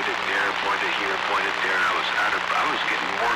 pointed there, pointed here, pointed there, and I was getting more